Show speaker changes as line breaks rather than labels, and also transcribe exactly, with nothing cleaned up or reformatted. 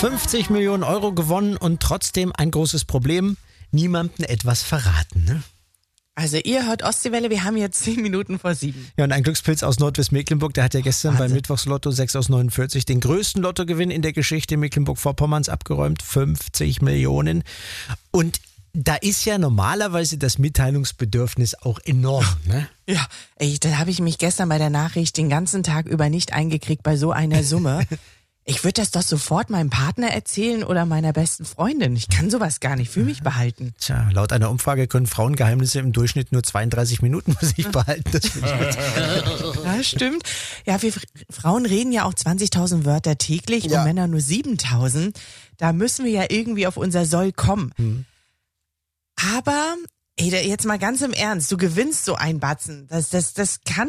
fünfzig Millionen Euro gewonnen und trotzdem ein großes Problem. Niemandem etwas verraten, ne?
Also ihr hört Ostseewelle, wir haben jetzt zehn Minuten vor sieben.
Ja, und ein Glückspilz aus Nordwestmecklenburg, der hat ja gestern
Wahnsinn.
beim Mittwochslotto sechs aus neunundvierzig den größten Lottogewinn in der Geschichte Mecklenburg-Vorpommerns abgeräumt, fünfzig Millionen. Und da ist ja normalerweise das Mitteilungsbedürfnis auch enorm, ne?
Ja, ey, da habe ich mich gestern bei der Nachricht den ganzen Tag über nicht eingekriegt bei so einer Summe. Ich würde das doch sofort meinem Partner erzählen oder meiner besten Freundin. Ich kann sowas gar nicht für mich behalten.
Tja, laut einer Umfrage können Frauengeheimnisse im Durchschnitt nur zweiunddreißig Minuten für sich behalten. Das finde ich gut.
Ja, stimmt. Ja, wir Frauen reden ja auch zwanzigtausend Wörter täglich
Ja.
und Männer nur siebentausend. Da müssen wir ja irgendwie auf unser Soll kommen.
Hm.
Aber, ey, jetzt mal ganz im Ernst, du gewinnst so einen Batzen. Das, das, das kann